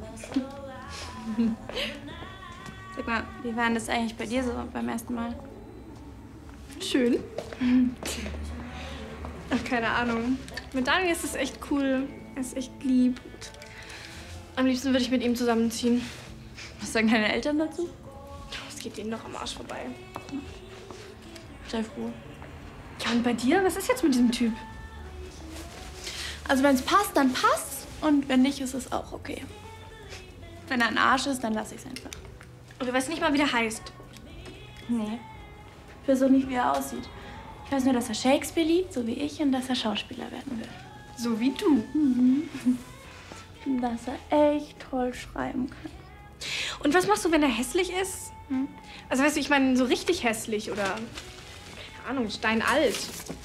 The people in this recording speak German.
Sag mal, wie war denn das eigentlich bei dir so beim ersten Mal? Schön. Ach, keine Ahnung. Mit Daniel ist es echt cool. Er ist echt lieb. Am liebsten würde ich mit ihm zusammenziehen. Was sagen deine Eltern dazu? Das geht denen doch am Arsch vorbei. Sei froh. Ja, und bei dir? Was ist jetzt mit diesem Typ? Also wenn es passt, dann passt. Und wenn nicht, ist es auch okay. Wenn er ein Arsch ist, dann lasse ich es einfach. Und du weißt nicht mal, wie der heißt. Nee. Ich weiß auch nicht, wie er aussieht. Ich weiß nur, dass er Shakespeare liebt, so wie ich, und dass er Schauspieler werden will. So wie du. Und dass er echt toll schreiben kann. Und was machst du, wenn er hässlich ist? Also weißt du, ich meine, so richtig hässlich oder, keine Ahnung, steinalt.